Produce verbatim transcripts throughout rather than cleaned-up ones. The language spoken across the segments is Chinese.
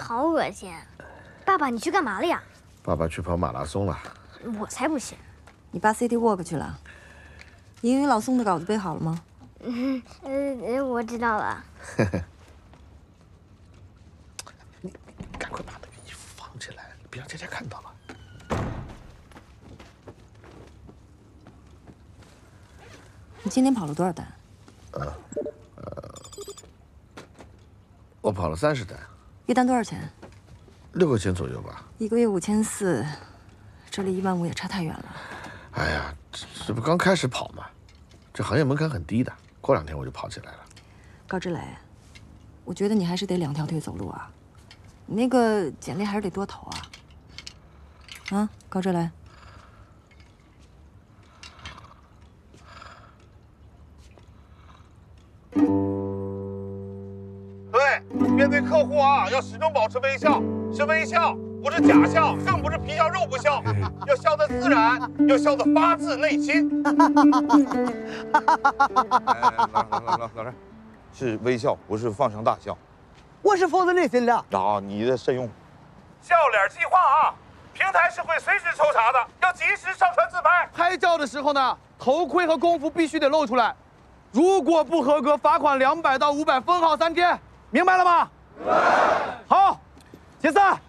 好恶心！爸爸，你去干嘛了呀？ 爸爸去跑马拉松了。 我才不信！ 你爸 City Walk 去了。英语老宋的稿子背好了吗？ 嗯呃，我知道了。 你赶快把那个衣服放起来，别让佳佳看到了。 你今天跑了多少单？ 呃呃，我跑了三十单。 一单多少钱？ 六块钱左右吧。 一个月五千四，这离一万五也差太远了。 哎呀，这这不刚开始跑吗？这行业门槛很低的，过两天我就跑起来了。 高志磊，我觉得你还是得两条腿走路啊，你那个简历还是得多投啊。啊，高志磊。 对，面对客户啊，要始终保持微笑，是微笑，不是假笑，更不是皮笑肉不笑，要笑得自然，要笑得发自内心。 哎，老老老老老师，是微笑，不是放声大笑。 我是发自内心的。 啊，你的慎用。 笑脸计划啊，平台是会随时抽查的，要及时上传自拍。 拍照的时候呢，头盔和工服必须得露出来，如果不合格，罚款两百到五百，封号三天，明白了吗？好，解散。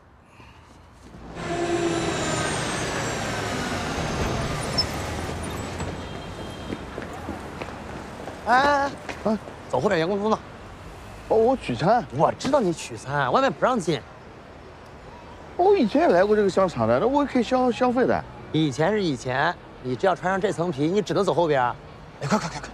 哎哎哎，走后边员工通道。 哦，我取餐。 我知道你取餐，外面不让进。 我以前也来过这个商场的，那我也可以消消费的。 以前是以前，你只要穿上这层皮，你只能走后边。哎，快快快快！